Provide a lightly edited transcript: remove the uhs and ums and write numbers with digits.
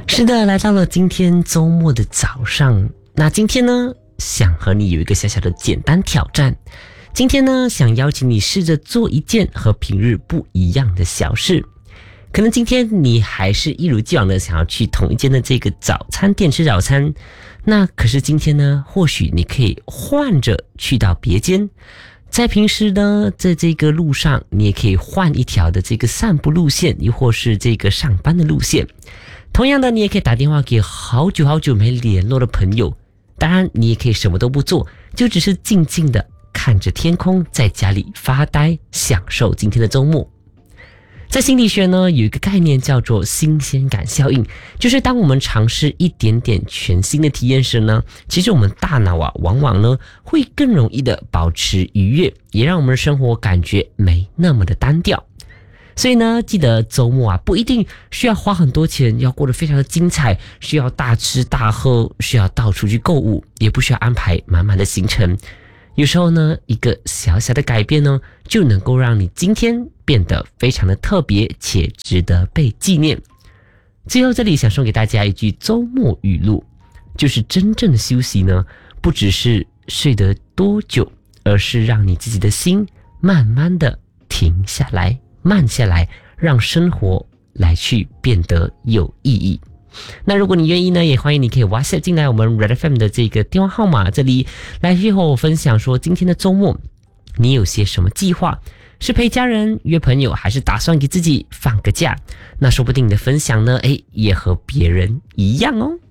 是的，来到了今天周末的早上。那今天呢，想和你有一个小小的简单挑战。今天呢，想邀请你试着做一件和平日不一样的小事。可能今天你还是一如既往的想要去同一间的这个早餐店吃早餐，那可是今天呢，或许你可以换着去到别间。在平时呢，在这个路上，你也可以换一条的这个散步路线，又或是这个上班的路线。同样的，你也可以打电话给好久没联络的朋友。当然，你也可以什么都不做，就只是静静的看着天空，在家里发呆，享受今天的周末。在心理学呢，有一个概念叫做新鲜感效应，就是当我们尝试一点点全新的体验时呢，其实我们大脑往往呢会更容易的保持愉悦，也让我们的生活感觉没那么的单调。所以呢，记得周末不一定需要花很多钱，要过得非常的精彩，需要大吃大喝，需要到处去购物，也不需要安排满满的行程。有时候呢，一个小小的改变呢，就能够让你今天变得非常的特别且值得被纪念。最后这里想送给大家一句周末语录，就是真正的休息呢，不只是睡得多久，而是让你自己的心慢慢的停下来，慢下来，让生活来去变得有意义。那如果你愿意呢，也欢迎你可以 WhatsApp 进来我们 Red FM 的这个电话号码这里，来去和我分享说今天的周末你有些什么计划，是陪家人约朋友，还是打算给自己放个假？那说不定你的分享呢，也和别人一样哦。